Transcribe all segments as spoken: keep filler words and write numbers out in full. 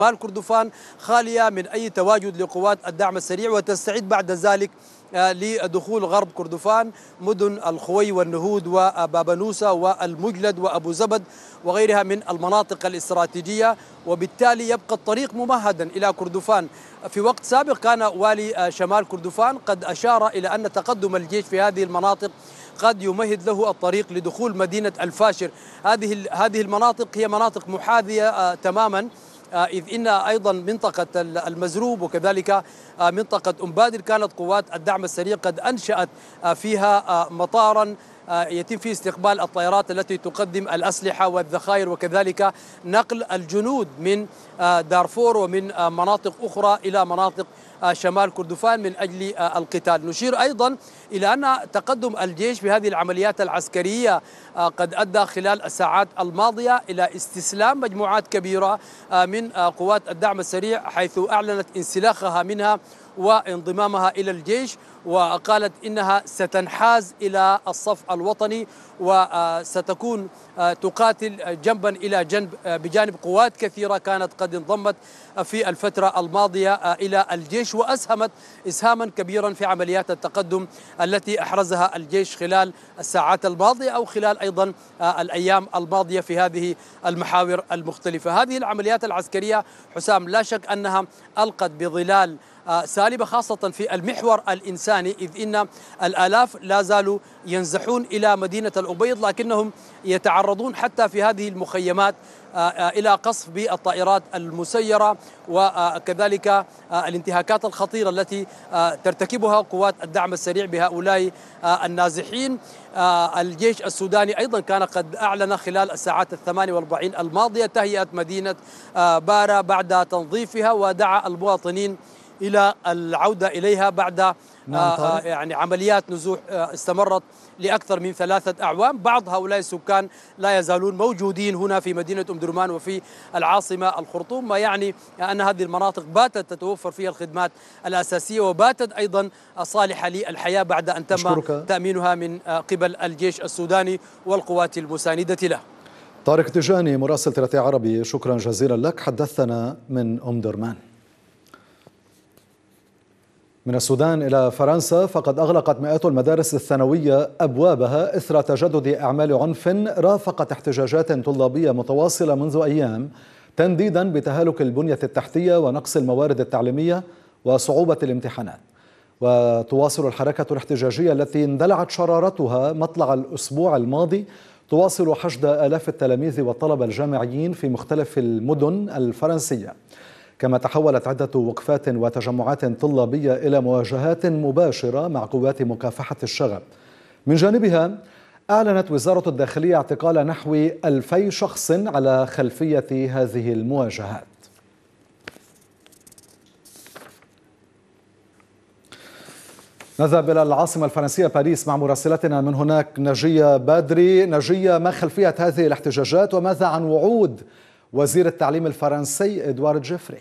شمال كردفان خالية من أي تواجد لقوات الدعم السريع، وتستعد بعد ذلك لدخول غرب كردفان مدن الخوي والنهود وبابنوسة والمجلد وأبو زبد وغيرها من المناطق الاستراتيجية، وبالتالي يبقى الطريق ممهدا إلى كردفان. في وقت سابق كان والي شمال كردفان قد أشار إلى أن تقدم الجيش في هذه المناطق قد يمهد له الطريق لدخول مدينة الفاشر. هذه هذه المناطق هي مناطق محاذية تماما، إذ إن أيضا منطقة المزروب وكذلك منطقة أم بادر كانت قوات الدعم السريع قد أنشأت فيها مطارا يتم فيه استقبال الطائرات التي تقدم الأسلحة والذخائر وكذلك نقل الجنود من دارفور ومن مناطق أخرى إلى مناطق شمال كردفان من أجل القتال. نشير أيضا إلى أن تقدم الجيش في هذه العمليات العسكرية قد أدى خلال الساعات الماضية إلى استسلام مجموعات كبيرة من قوات الدعم السريع، حيث أعلنت انسلاخها منها وانضمامها إلى الجيش، وقالت إنها ستنحاز إلى الصف الوطني وستكون تقاتل جنبا إلى جنب بجانب قوات كثيرة كانت قد انضمت في الفترة الماضية إلى الجيش وأسهمت إسهاما كبيرا في عمليات التقدم التي أحرزها الجيش خلال الساعات الماضية أو خلال أيضا الأيام الماضية في هذه المحاور المختلفة. هذه العمليات العسكرية حسام لا شك أنها ألقت بظلال سالبة خاصة في المحور الإنساني، إذ إن الآلاف لا زالوا ينزحون إلى مدينة الأبيض، لكنهم يتعرضون حتى في هذه المخيمات إلى قصف بالطائرات المسيرة وكذلك الانتهاكات الخطيرة التي ترتكبها قوات الدعم السريع بهؤلاء النازحين. الجيش السوداني أيضا كان قد أعلن خلال الساعات الثمانية والأربعين الماضية تهيئة مدينة بارا بعد تنظيفها، ودعا المواطنين إلى العودة إليها بعد آه يعني عمليات نزوح آه استمرت لأكثر من ثلاثة أعوام. بعض هؤلاء السكان لا يزالون موجودين هنا في مدينة أم درمان وفي العاصمة الخرطوم، ما يعني أن هذه المناطق باتت تتوفر فيها الخدمات الأساسية وباتت أيضا صالحة للحياة بعد أن تم أشكرك. تأمينها من قبل الجيش السوداني والقوات المساندة له. طارق تجاني مراسل ثلاثي عربي، شكرا جزيلا لك، حدثنا من أم درمان. من السودان إلى فرنسا، فقد أغلقت مئات المدارس الثانوية أبوابها إثر تجدد أعمال عنف رافقت احتجاجات طلابية متواصلة منذ أيام، تنديدا بتهالك البنية التحتية ونقص الموارد التعليمية وصعوبة الامتحانات. وتواصل الحركة الاحتجاجية التي اندلعت شرارتها مطلع الأسبوع الماضي تواصل حشد آلاف التلاميذ والطلبة الجامعيين في مختلف المدن الفرنسية، كما تحولت عدة وقفات وتجمعات طلابية إلى مواجهات مباشرة مع قوات مكافحة الشغب. من جانبها أعلنت وزارة الداخلية اعتقال نحو ألفي شخص على خلفية هذه المواجهات. نذهب إلى العاصمة الفرنسية باريس مع مراسلتنا من هناك نجية بادري. نجية، ما خلفية هذه الاحتجاجات وماذا عن وعود وزير التعليم الفرنسي إدوارد جيفري؟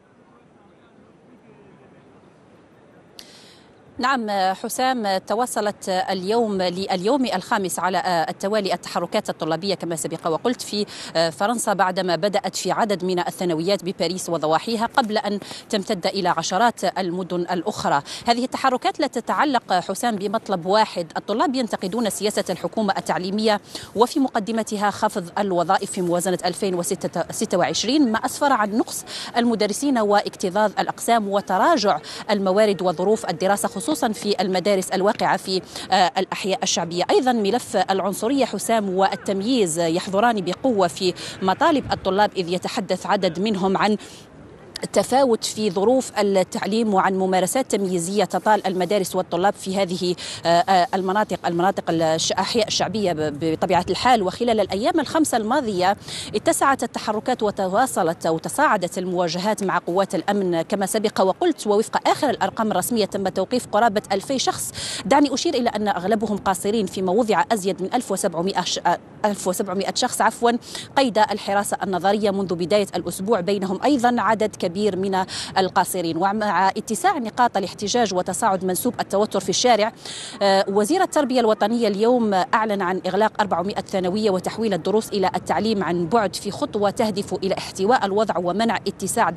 نعم حسام، تواصلت اليوم لليوم الخامس على التوالي التحركات الطلابية كما سبق وقلت في فرنسا، بعدما بدأت في عدد من الثانويات بباريس وضواحيها قبل أن تمتد إلى عشرات المدن الأخرى. هذه التحركات لا تتعلق حسام بمطلب واحد، الطلاب ينتقدون سياسة الحكومة التعليمية وفي مقدمتها خفض الوظائف في موازنة ألفين وستة وعشرين، ما أسفر عن نقص المدرسين واكتظاظ الأقسام وتراجع الموارد وظروف الدراسة خصوصا خصوصا في المدارس الواقعة في الأحياء الشعبية. أيضا ملف العنصرية حسام والتمييز يحضران بقوة في مطالب الطلاب، إذ يتحدث عدد منهم عن التفاوت في ظروف التعليم وعن ممارسات تمييزية تطال المدارس والطلاب في هذه المناطق المناطق الأحياء الشعبية بطبيعة الحال. وخلال الأيام الخمسة الماضية اتسعت التحركات وتواصلت أو تصاعدت المواجهات مع قوات الأمن كما سبق وقلت، ووفق آخر الأرقام الرسمية تم توقيف قرابة ألفي شخص. دعني أشير إلى أن أغلبهم قاصرين، فيما وضع أزيد من ألف وسبعمئة شخص عفوا قيد الحراسة النظرية منذ بداية الأسبوع، بينهم أيضا عدد كبير كبير من القاصرين. ومع اتساع نقاط الاحتجاج وتصاعد منسوب التوتر في الشارع، وزير التربية الوطنية اليوم أعلن عن إغلاق أربعمائة ثانوية وتحويل الدروس إلى التعليم عن بعد في خطوة تهدف إلى احتواء الوضع ومنع اتساع